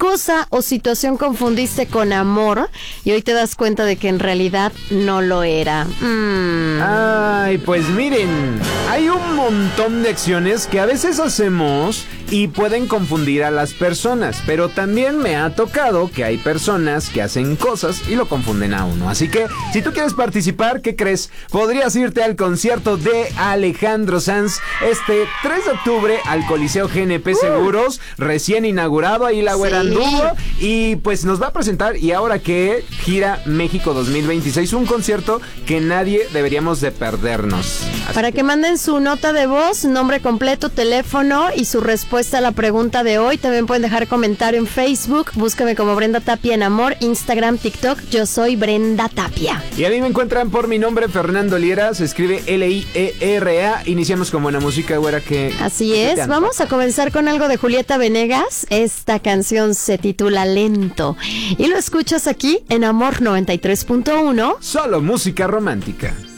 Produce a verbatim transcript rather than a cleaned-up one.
cosa o situación confundiste con amor y hoy te das cuenta de que en realidad no lo era? Mm. Ay, pues miren, hay un montón de acciones que a veces hacemos y pueden confundir a las personas, pero también me ha tocado que hay personas que hacen cosas y lo confunden a uno. Así que, si tú quieres participar, ¿qué crees? Podrías irte al concierto de Alejandro Sanz este tres de octubre al Coliseo G N P Seguros, uh. recién inaugurado, ahí la güera sí. anduvo, y pues nos va a presentar, y ahora que gira México dos mil veintiséis, un concierto que nadie deberíamos de perdernos. Así Para que... que manden su nota de voz, nombre completo, teléfono y su respuesta a la pregunta de hoy. También pueden dejar comentario en Facebook, búscame como Brenda Tapia en Amor, Instagram, TikTok, yo soy Brenda Tapia. Y a mí me encuentran por mi nombre, Fernando Liera, se escribe L I E R A. Iniciamos con buena música, güera, que... Así es, vamos a comenzar con algo de Julieta Venegas. Esta canción se titula Lento y lo escuchas aquí en Amor noventa y tres punto uno. Solo música romántica.